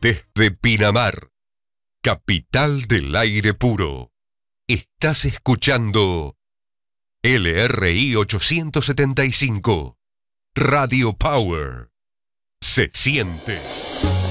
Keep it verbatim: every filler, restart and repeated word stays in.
Desde Pinamar, capital del aire puro, estás escuchando L R I ochocientos setenta y cinco, Radio Power. Se siente.